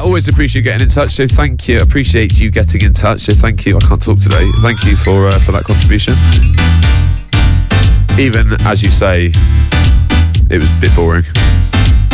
Always appreciate getting in touch, so thank you. Appreciate you getting in touch, so thank you. I can't talk today. Thank you for that contribution. Even as you say, it was a bit boring.